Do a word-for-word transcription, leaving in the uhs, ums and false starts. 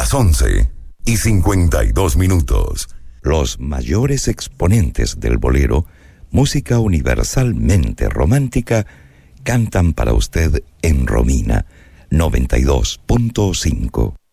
las once y cincuenta y dos minutos. Los mayores exponentes del bolero, música universalmente romántica, cantan para usted en Romina noventa y dos punto cinco.